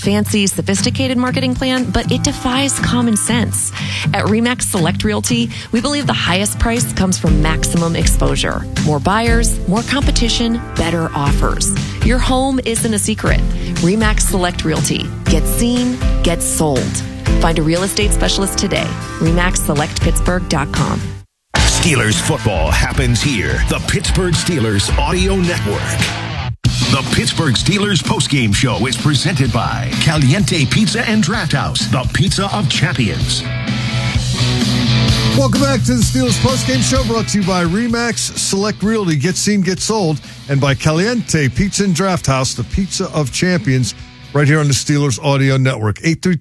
fancy, sophisticated marketing plan, but it defies common sense. At RE/MAX Select Realty, we believe the highest price comes from maximum exposure. More buyers, more competition, better offers. Your home isn't a secret. RE/MAX Select Realty. Get seen, get sold. Find a real estate specialist today. RE/MAXSelectPittsburgh.com. Steelers football happens here. The Pittsburgh Steelers Audio Network. The Pittsburgh Steelers postgame show is presented by Caliente Pizza and Draft House, the pizza of champions. Welcome back to the Steelers postgame show, brought to you by RE/MAX Select Realty. Get seen, get sold. And by Caliente Pizza and Draft House, the pizza of champions, right here on the Steelers Audio Network.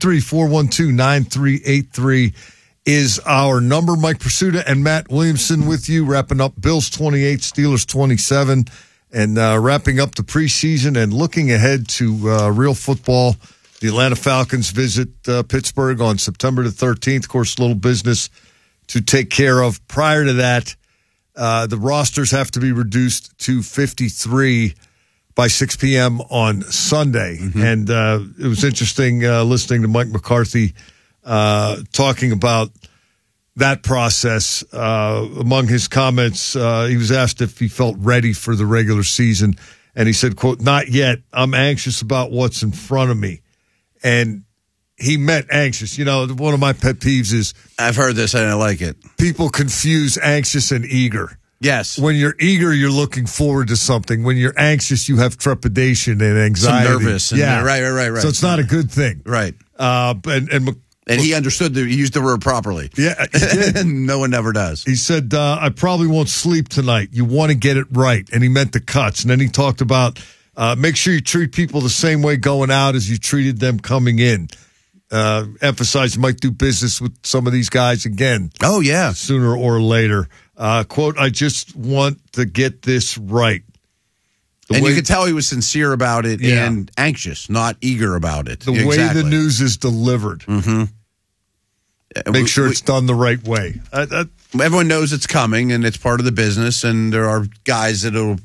833-412-9383 is our number. Mike Pursuta and Matt Williamson with you, wrapping up Bills 28, Steelers 27, and wrapping up the preseason and looking ahead to real football. The Atlanta Falcons visit Pittsburgh on September the 13th. Of course, little business to take care of. Prior to that, the rosters have to be reduced to 53 by 6 p.m. on Sunday. Mm-hmm. And it was interesting listening to Mike McCarthy talking about that process. Among his comments, he was asked if he felt ready for the regular season, and he said, quote, "Not yet. I'm anxious about what's in front of me." And he meant anxious. You know, one of my pet peeves is, I've heard this and I like it, people confuse anxious and eager. Yes. When you're eager, you're looking forward to something. When you're anxious, you have trepidation and anxiety. Some nervous. Yeah. Right. So it's not a good thing. Right. And he understood, he used the word properly. Yeah, he did. No one ever does. He said, I probably won't sleep tonight. You want to get it right. And he meant the cuts. And then he talked about make sure you treat people the same way going out as you treated them coming in. Emphasize you might do business with some of these guys again. Oh, yeah. Sooner or later. Quote, "I just want to get this right." You could tell he was sincere about it and anxious, not eager about it. The way the news is delivered. Mm-hmm. Make sure it's done the right way. Everyone knows it's coming, and it's part of the business, and there are guys the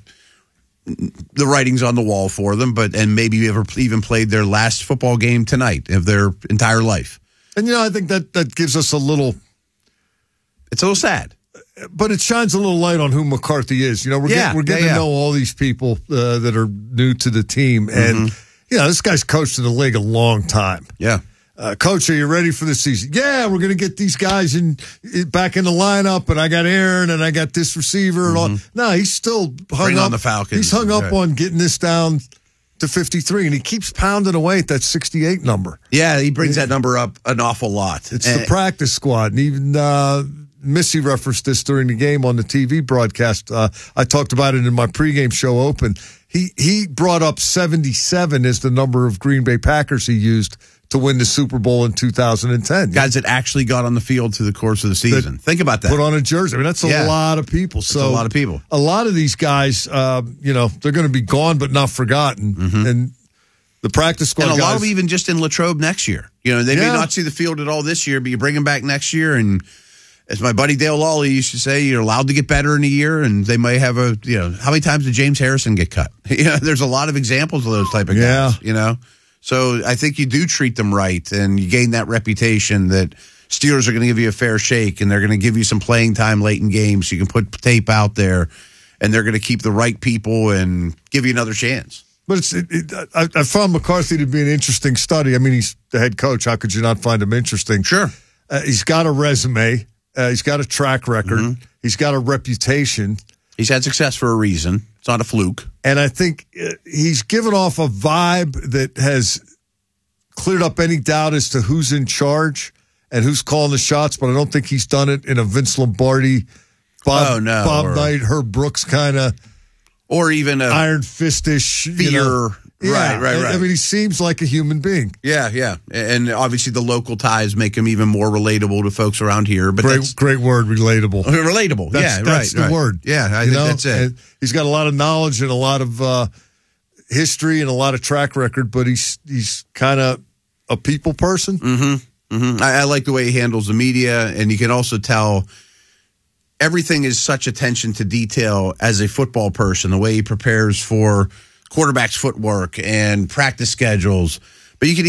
writing's on the wall for them, and maybe ever even played their last football game tonight of their entire life. And, I think that gives us a little... It's a little sad. But it shines a little light on who McCarthy is. We're getting to know all these people that are new to the team. And, this guy's coached in the league a long time. Yeah. Coach, are you ready for the season? Yeah, we're going to get these guys back in the lineup, and I got Aaron, and I got this receiver. And all. No, he's still hung up. On the Falcons. He's hung up on getting this down to 53, and he keeps pounding away at that 68 number. Yeah, he brings that number up an awful lot. It's the practice squad, and even Missy referenced this during the game on the TV broadcast. I talked about it in my pregame show open. He brought up 77 as the number of Green Bay Packers he used to win the Super Bowl in 2010. Guys that actually got on the field through the course of the season. Think about that. Put on a jersey. I mean, that's a lot of people. That's a lot of people. A lot of these guys, they're going to be gone but not forgotten. Mm-hmm. And the practice squad and a guys, lot of even just in Latrobe next year. They may not see the field at all this year, but you bring them back next year, and as my buddy Dale Lawley used to say, you're allowed to get better in a year, and they may have how many times did James Harrison get cut? There's a lot of examples of those type of guys, So I think you do treat them right, and you gain that reputation that Steelers are going to give you a fair shake, and they're going to give you some playing time late in games. So you can put tape out there, and they're going to keep the right people and give you another chance. But I found McCarthy to be an interesting study. I mean, he's the head coach. How could you not find him interesting? Sure. He's got a resume. He's got a track record. Mm-hmm. He's got a reputation. He's had success for a reason. It's not a fluke. And I think he's given off a vibe that has cleared up any doubt as to who's in charge and who's calling the shots, but I don't think he's done it in a Vince Lombardi, Bob Knight, Herb Brooks kind of, or even a iron fistish fear. Right. I mean, he seems like a human being. Yeah. And obviously the local ties make him even more relatable to folks around here. But great word, relatable. Relatable, that's the word. Yeah, I think that's it. And he's got a lot of knowledge and a lot of history and a lot of track record, but he's kind of a people person. Mm-hmm. Mm-hmm. I like the way he handles the media, and you can also tell everything is such attention to detail as a football person, the way he prepares for quarterback's footwork and practice schedules. But you can